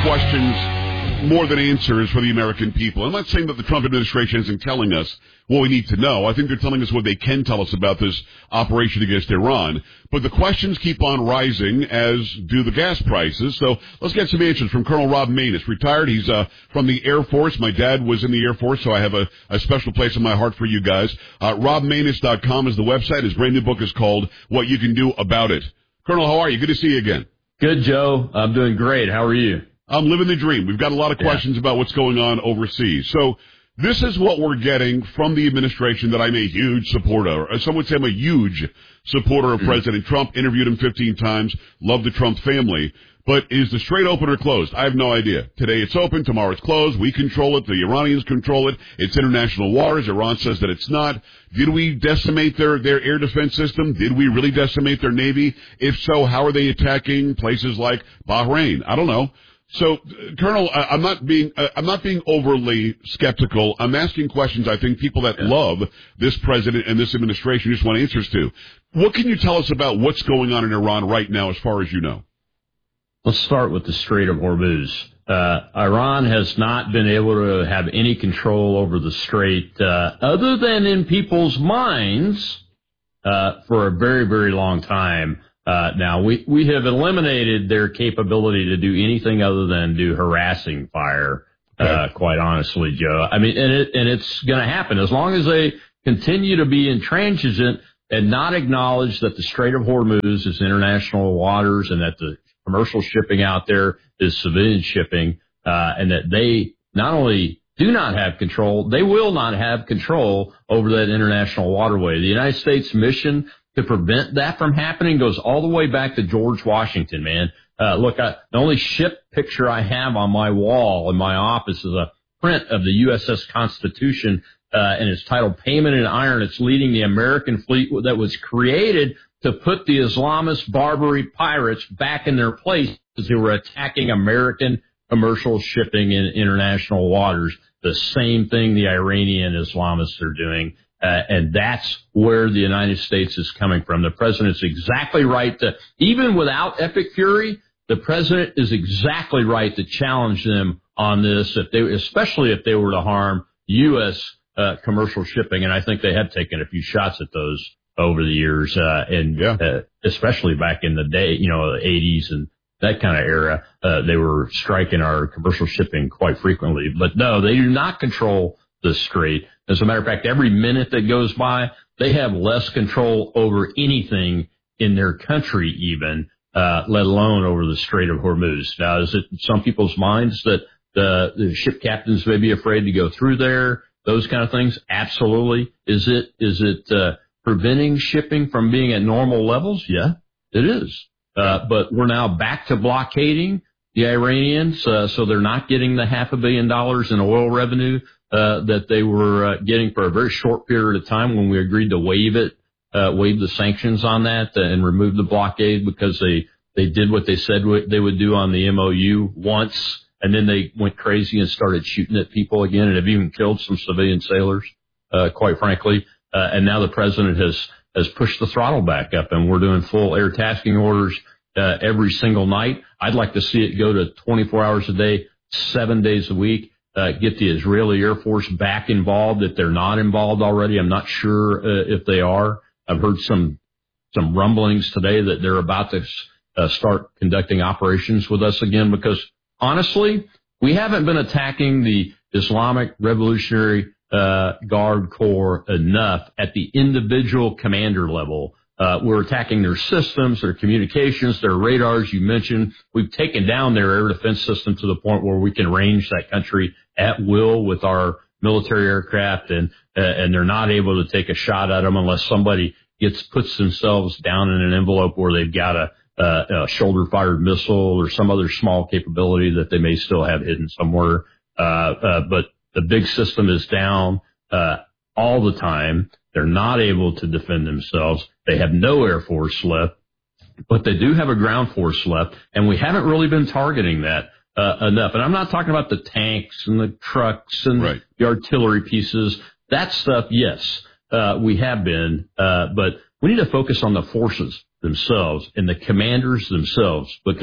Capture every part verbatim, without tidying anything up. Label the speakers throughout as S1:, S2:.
S1: questions more than answers for the American people. I'm not saying that the Trump administration isn't telling us what we need to know. I think they're telling us what they can tell us about this operation against Iran. But the questions keep on rising, as do the gas prices. So let's get some answers from Colonel Rob Maness. Retired. He's uh, from the Air Force. My dad was in the Air Force, so I have a, a special place in my heart for you guys. Uh, rob maness dot com is the website. His brand new book is called What You Can Do About It. Colonel, how are you? Good to see you again.
S2: Good, Joe. I'm doing great. How are you?
S1: I'm living the dream. We've got a lot of questions yeah. about what's going on overseas. So this is what we're getting from the administration that I'm a huge supporter of. Some would say I'm a huge supporter of mm-hmm. President Trump. Interviewed him fifteen times. Love the Trump family. But is the Strait open or closed? I have no idea. Today it's open. Tomorrow it's closed. We control it. The Iranians control it. It's international waters. Iran says that it's not. Did we decimate their, their air defense system? Did we really decimate their Navy? If so, how are they attacking places like Bahrain? I don't know. So, Colonel, I'm not being I'm not being overly skeptical. I'm asking questions I think people that yeah. love this president and this administration just want answers to. What can you tell us about what's going on in Iran right now, as far as you know?
S2: Let's start with the Strait of Hormuz. Uh, Iran has not been able to have any control over the Strait, uh, other than in people's minds, uh, for a very, very long time. Uh, now, we, we have eliminated their capability to do anything other than do harassing fire, uh, right. quite honestly, Joe. I mean, and, it, and it's going to happen as long as they continue to be intransigent and not acknowledge that the Strait of Hormuz is international waters and that the commercial shipping out there is civilian shipping, uh, and that they not only do not have control, they will not have control over that international waterway. The United States mission to prevent that from happening goes all the way back to George Washington, man. Uh, look, I, the only ship picture I have on my wall in my office is a print of the U S S Constitution, uh, and it's titled Payment in Iron. It's leading the American fleet that was created to put the Islamist Barbary pirates back in their place because they were attacking American commercial shipping in international waters. The same thing the Iranian Islamists are doing. Uh, and that's where the United States is coming from. The president's exactly right to, even without epic fury, the president is exactly right to challenge them on this, if they, especially if they were to harm U S uh, commercial shipping. And I think they have taken a few shots at those over the years, uh, and yeah. uh, especially back in the day, you know, the eighties and that kind of era, uh, they were striking our commercial shipping quite frequently. But no, they do not control the Strait. As a matter of fact, every minute that goes by, they have less control over anything in their country even, uh, let alone over the Strait of Hormuz. Now, is it in some people's minds that the, the ship captains may be afraid to go through there, those kind of things? Absolutely. Is it, is it, uh, preventing shipping from being at normal levels? Yeah, it is. Uh, but we're now back to blockading the Iranians, uh, so they're not getting the half a billion dollars in oil revenue uh, that they were uh, getting for a very short period of time when we agreed to waive it, uh, waive the sanctions on that uh, and remove the blockade because they, they did what they said w- they would do on the M O U once, and then they went crazy and started shooting at people again and have even killed some civilian sailors, uh, quite frankly. Uh, and now the president has, has pushed the throttle back up, and we're doing full air tasking orders uh, every single night. I'd like to see it go to twenty-four hours a day, seven days a week, uh, get the Israeli Air Force back involved if they're not involved already. I'm not sure uh, if they are. I've heard some some rumblings today that they're about to uh, start conducting operations with us again because, honestly, we haven't been attacking the Islamic Revolutionary Uh, Guard Corps enough at the individual commander level. Uh, we're attacking their systems, their communications, their radars. You mentioned we've taken down their air defense system to the point where we can range that country at will with our military aircraft, and uh, and they're not able to take a shot at them unless somebody gets puts themselves down in an envelope where they've got a, a, a shoulder-fired missile or some other small capability that they may still have hidden somewhere. Uh, uh, but the big system is down uh, all the time. They're not able to defend themselves. They have no Air Force left, but they do have a ground force left, and we haven't really been targeting that uh, enough. And I'm not talking about the tanks and the trucks and right. the artillery pieces. That stuff, yes, uh, we have been, uh, but we need to focus on the forces themselves and the commanders themselves, because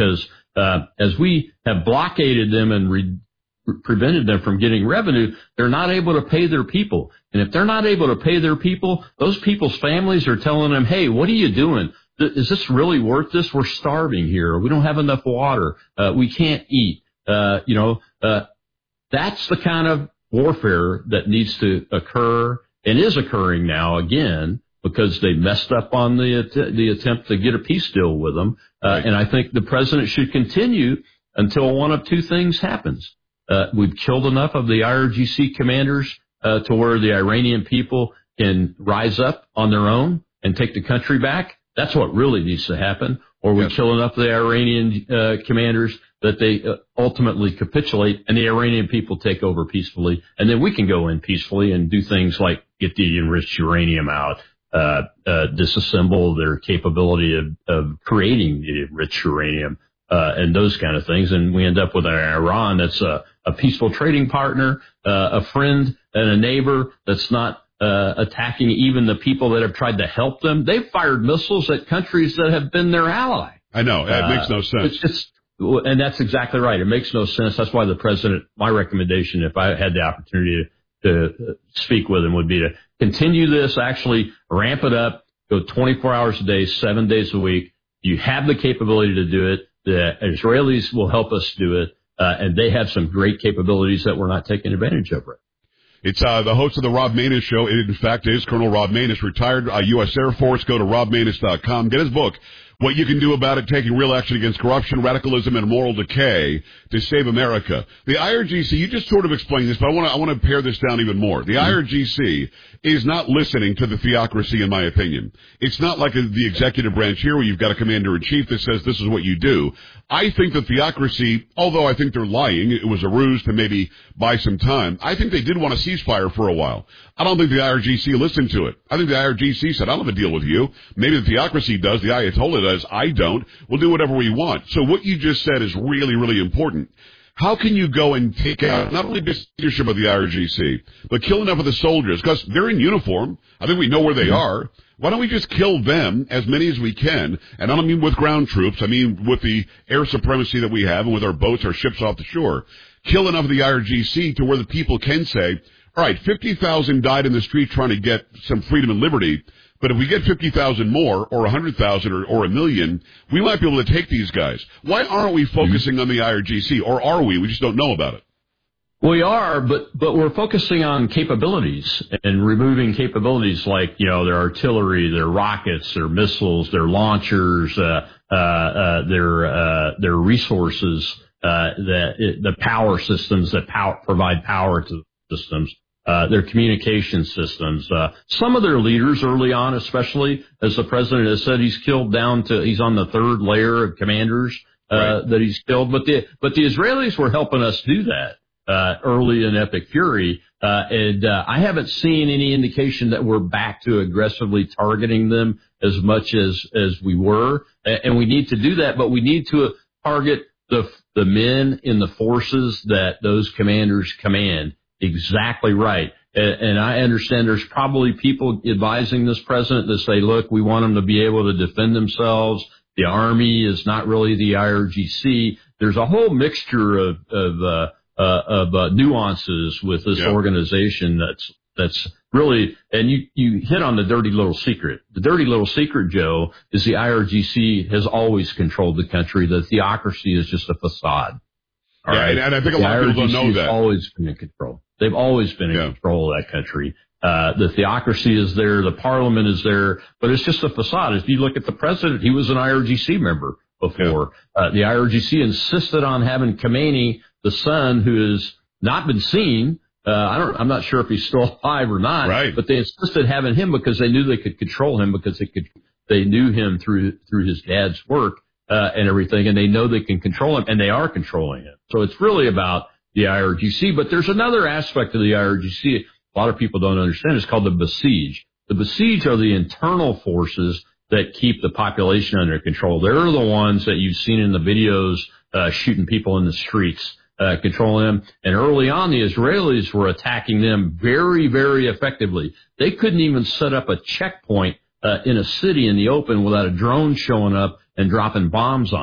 S2: uh, as we have blockaded them and re- prevented them from getting revenue, they're not able to pay their people. And if they're not able to pay their people, those people's families are telling them, hey, what are you doing? Is this really worth this? We're starving here. We don't have enough water. Uh, we can't eat. Uh, you know, uh, that's the kind of warfare that needs to occur and is occurring now again because they messed up on the att- the attempt to get a peace deal with them. Uh, right. And I think the president should continue until one of two things happens. Uh, we've killed enough of the I R G C commanders uh, to where the Iranian people can rise up on their own and take the country back. That's what really needs to happen. Or we yes. kill enough of the Iranian uh, commanders that they uh, ultimately capitulate and the Iranian people take over peacefully. And then we can go in peacefully and do things like get the enriched uranium out, uh, uh, disassemble their capability of, of creating the enriched uranium, uh, and those kind of things. And we end up with an Iran that's a, a peaceful trading partner, uh, a friend and a neighbor that's not uh, attacking even the people that have tried to help them. They've fired missiles at countries that have been their ally.
S1: I know. It uh, makes no sense.
S2: It's just, and that's exactly right. It makes no sense. That's why the president, my recommendation, if I had the opportunity to, to speak with him, would be to continue this, actually ramp it up, go twenty-four hours a day, seven days a week. You have the capability to do it. The Israelis will help us do it, uh, and they have some great capabilities that we're not taking advantage of right.
S1: It's uh, the host of the Rob Maness Show. It, in fact, is Colonel Rob Maness, retired uh, U S Air Force. Go to rob maness dot com. Get his book, What You Can Do About It, Taking Real Action Against Corruption, Radicalism, and Moral Decay to Save America. The I R G C, you just sort of explained this, but I want to I want to pare this down even more. The I R G C is not listening to the theocracy, in my opinion. It's not like a, the executive branch here where you've got a commander-in-chief that says this is what you do. I think the theocracy, although I think they're lying, it was a ruse to maybe buy some time, I think they did want a ceasefire for a while. I don't think the I R G C listened to it. I think the I R G C said, I don't have a deal with you. Maybe the theocracy does, the Ayatollah does, I don't. We'll do whatever we want. So what you just said is really, really important. How can you go and take out not only the leadership of the I R G C, but kill enough of the soldiers? Because they're in uniform. I think we know where they are. Why don't we just kill them, as many as we can? And I don't mean with ground troops. I mean with the air supremacy that we have and with our boats, our ships off the shore. Kill enough of the I R G C to where the people can say, all right, fifty thousand died in the street trying to get some freedom and liberty. But if we get fifty thousand more, or one hundred thousand, or, or a million, we might be able to take these guys. Why aren't we focusing on the I R G C? Or are we? We just don't know about it.
S2: We are, but but we're focusing on capabilities and removing capabilities like, you know, their artillery, their rockets, their missiles, their launchers, uh, uh, uh, their uh, their resources, uh, the the power systems that power, provide power to the systems. Uh, their communication systems. Uh, some of their leaders early on, especially as the president has said, he's killed down to, he's on the third layer of commanders, uh, right. that he's killed. But the, but the Israelis were helping us do that, uh, early in Epic Fury. Uh, and, uh, I haven't seen any indication that we're back to aggressively targeting them as much as, as we were. And we need to do that, but we need to target the, the men in the forces that those commanders command. Exactly right. And I understand there's probably people advising this president to say, look, we want them to be able to defend themselves. The Army is not really the I R G C. There's a whole mixture of, of, uh, uh, of uh, nuances with this yeah. organization that's, that's really, and you, you hit on the dirty little secret. The dirty little secret, Joe, is the I R G C has always controlled the country. The theocracy is just a facade. All
S1: yeah,
S2: right.
S1: and I think a lot of people don't know that.
S2: They've always been in control. They've always been in yeah. control of that country. Uh, the theocracy is there. The parliament is there. But it's just a facade. If you look at the president, he was an I R G C member before. Yeah. Uh, the I R G C insisted on having Khamenei, the son, who has not been seen. Uh, I don't, I'm not sure if he's still alive or not.
S1: Right.
S2: But they insisted having him because they knew they could control him because they could, they knew him through, through his dad's work. Uh, and everything, and they know they can control him, and they are controlling him. So it's really about the I R G C, but there's another aspect of the I R G C a lot of people don't understand. It's called the besiege. The besiege are the internal forces that keep the population under control. They're the ones that you've seen in the videos uh, shooting people in the streets, uh, controlling them. And early on, the Israelis were attacking them very, very effectively. They couldn't even set up a checkpoint uh, in a city in the open without a drone showing up and dropping bombs on them.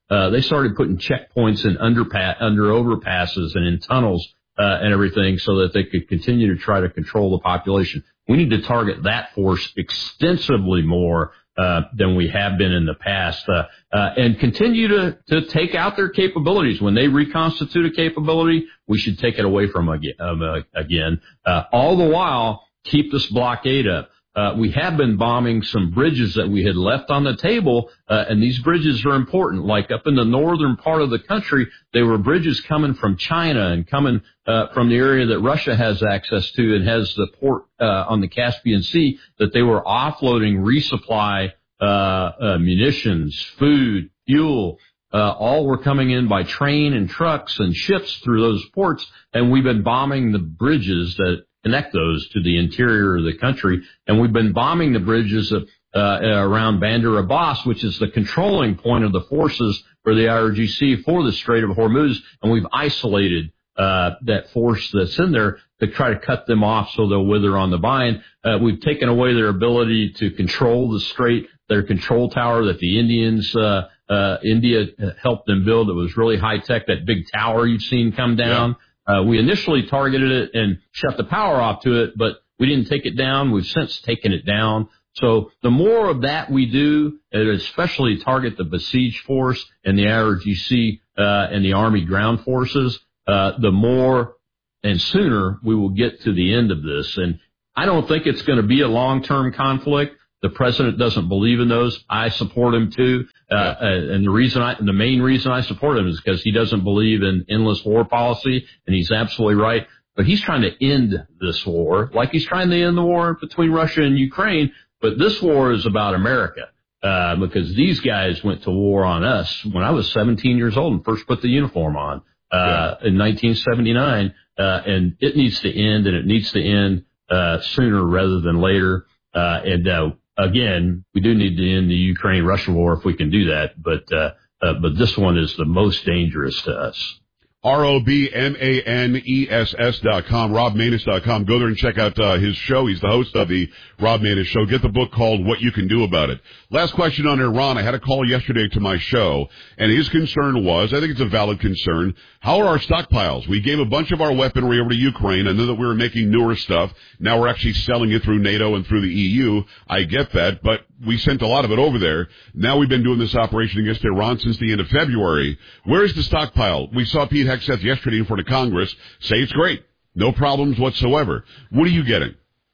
S2: uh, they started putting checkpoints in underpass, under overpasses and in tunnels uh, and everything so that they could continue to try to control the population. We need to target that force extensively more uh, than we have been in the past, uh, uh, and continue to, to take out their capabilities. When they reconstitute a capability, we should take it away from again. Um, uh, again. Uh, all the while, keep this blockade up. Uh, we have been bombing some bridges that we had left on the table, uh, and these bridges are important. Like up in the northern part of the country, they were bridges coming from China and coming uh, from the area that Russia has access to and has the port uh, on the Caspian Sea, that they were offloading resupply uh, uh, munitions, food, fuel. Uh, all were coming in by train and trucks and ships through those ports, and we've been bombing the bridges that connect those to the interior of the country. And we've been bombing the bridges of, uh, around Bandar Abbas, which is the controlling point of the forces for the I R G C for the Strait of Hormuz. And we've isolated uh, that force that's in there to try to cut them off so they'll wither on the vine. Uh, we've taken away their ability to control the strait, their control tower that the Indians, uh, uh, India helped them build. It was really high tech, that big tower you've seen come down. Yeah. Uh, we initially targeted it and shut the power off to it, but we didn't take it down. We've since taken it down. So the more of that we do, and especially target the besieged force and the I R G C uh, and the Army ground forces, uh, the more and sooner we will get to the end of this. And I don't think it's going to be a long-term conflict. The president doesn't believe in those. I support him too. Uh, yeah. And the reason I, the main reason I support him is because he doesn't believe in endless war policy, and he's absolutely right. But he's trying to end this war, like he's trying to end the war between Russia and Ukraine. But this war is about America, uh, because these guys went to war on us when I was seventeen years old and first put the uniform on, uh, yeah. in nineteen seventy-nine. Uh, and it needs to end, and it needs to end, uh, sooner rather than later. Uh, and, uh, Again, we do need to end the Ukraine-Russia war if we can do that, but uh, uh, but this one is the most dangerous to us.
S1: R O B M A N E S S dot com, rob maness dot com. Go there and check out uh, his show. He's the host of the Rob Maness Show. Get the book called What You Can Do About It. Last question on Iran. I had a call yesterday to my show, and his concern was, I think it's a valid concern, how are our stockpiles? We gave a bunch of our weaponry over to Ukraine. I know that we were making newer stuff. Now we're actually selling it through NATO and through the E U. I get that, but we sent a lot of it over there. Now we've been doing this operation against Iran since the end of February. Where's the stockpile? We saw Pete Hegseth yesterday in front of Congress say it's great. No problems whatsoever. What are you getting?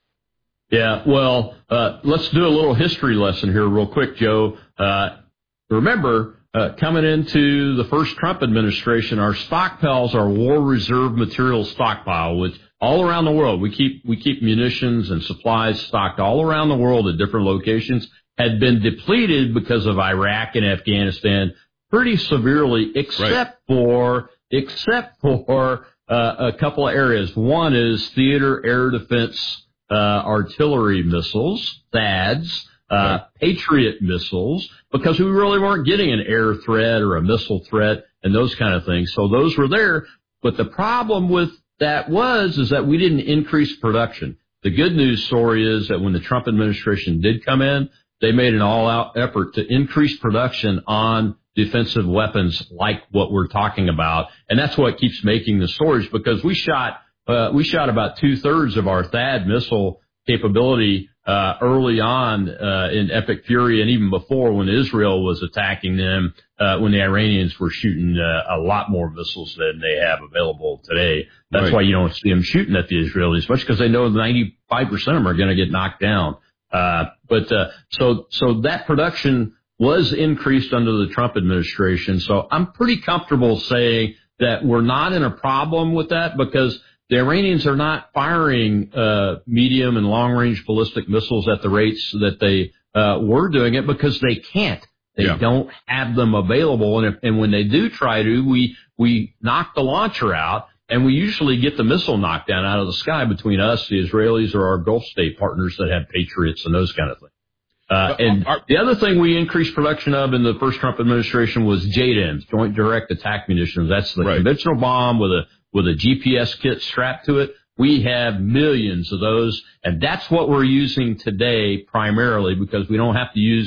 S2: Yeah, well, uh, let's do a little history lesson here real quick, Joe. Uh, remember, uh, coming into the first Trump administration, our stockpiles, our war reserve material stockpile, which all around the world, we keep, we keep munitions and supplies stocked all around the world at different locations, had been depleted because of Iraq and Afghanistan pretty severely, except right. for, except for, uh, a couple of areas. One is theater air defense, uh, artillery missiles, THAADs, uh, right. Patriot missiles, because we really weren't getting an air threat or a missile threat and those kind of things. So those were there. But the problem with that was, is that we didn't increase production. The good news story is that when the Trump administration did come in, they made an all-out effort to increase production on defensive weapons like what we're talking about. And that's what keeps making the stories, because we shot, uh, we shot about two-thirds of our THAAD missile capability uh early on uh in Epic Fury, and even before when Israel was attacking them, uh when the Iranians were shooting uh, a lot more missiles than they have available today. That's right. Why you don't see them shooting at the Israelis much, because they know ninety-five percent of them are going to get knocked down. Uh but uh so so that production was increased under the Trump administration. So I'm pretty comfortable saying that we're not in a problem with that, because the Iranians are not firing uh medium and long-range ballistic missiles at the rates that they uh were doing it, because they can't. They yeah. don't have them available. And, if, and when they do try to, we we knock the launcher out, and we usually get the missile knocked down out of the sky between us, the Israelis, or our Gulf state partners that have Patriots and those kind of things. Uh, and the other thing we increased production of in the first Trump administration was J D A Ms, Joint Direct Attack Munitions. That's the right. conventional bomb with a with a G P S kit strapped to it. We have millions of those, and that's what we're using today primarily, because we don't have to use the,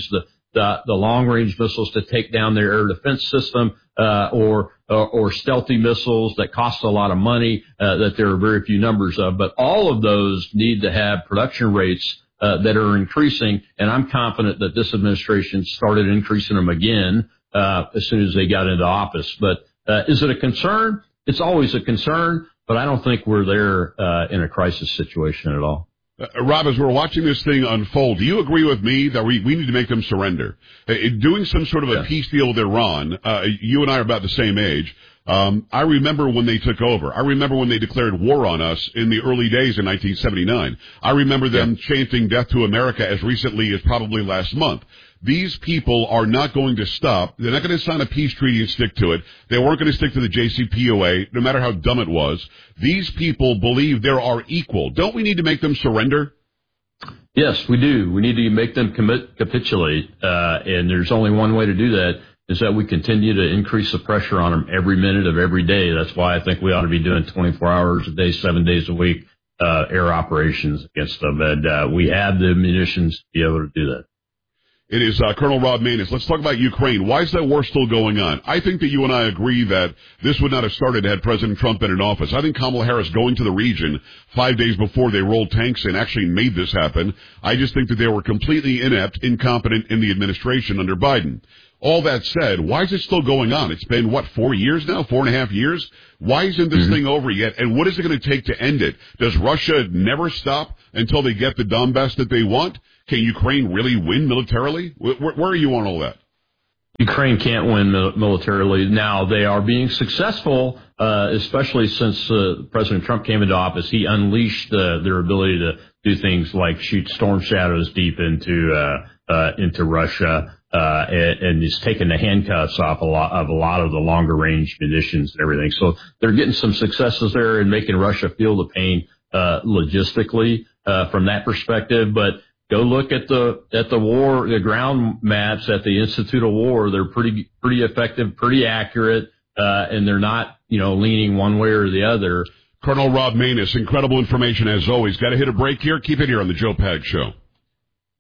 S2: the, the long-range missiles to take down their air defense system, uh, or, or, or stealthy missiles that cost a lot of money, uh, that there are very few numbers of. But all of those need to have production rates uh, that are increasing, and I'm confident that this administration started increasing them again uh, as soon as they got into office. But uh, is it a concern? It's always a concern, but I don't think we're there uh, in a crisis situation at all.
S1: Uh, Rob, as we're watching this thing unfold, do you agree with me that we, we need to make them surrender? Uh, doing some sort of a
S2: yeah.
S1: peace deal with Iran, uh, you and I are about the same age. Um, I remember when they took over. I remember when they declared war on us in the early days in nineteen seventy-nine. I remember them yeah. chanting death to America as recently as probably last month. These people are not going to stop. They're not going to sign a peace treaty and stick to it. They weren't going to stick to the J C P O A, no matter how dumb it was. These people believe there are equal. Don't we need to make them surrender?
S2: Yes, we do. We need to make them commit, capitulate, uh, and there's only one way to do that, is that we continue to increase the pressure on them every minute of every day. That's why I think we ought to be doing twenty-four hours a day, seven days a week, uh, air operations against them. And uh, we have the munitions to be able to do that.
S1: It is uh, Colonel Rob Maness. Let's talk about Ukraine. Why is that war still going on? I think that you and I agree that this would not have started had President Trump been in office. I think Kamala Harris going to the region five days before they rolled tanks in actually made this happen. I just think that they were completely inept, incompetent in the administration under Biden. All that said, why is it still going on? It's been, what, four years now? Four and a half years? Why isn't this mm-hmm. thing over yet? And what is it going to take to end it? Does Russia never stop until they get the Donbass that they want? Can Ukraine really win militarily? Where, where are you on all that?
S2: Ukraine can't win militarily. Now, they are being successful, uh, especially since uh, President Trump came into office. He unleashed uh, their ability to do things like shoot storm shadows deep into uh, uh, into Russia. Uh, and, and he's taken the handcuffs off a lot of a lot of the longer range munitions and everything. So they're getting some successes there in making Russia feel the pain, uh, logistically, uh, from that perspective. But go look at the, at the war, the ground maps at the Institute of War. They're pretty, pretty effective, pretty accurate, uh, and they're not, you know, leaning one way or the other.
S1: Colonel Rob Maness, incredible information as always. Got to hit a break here. Keep it here on the Joe Pags Show.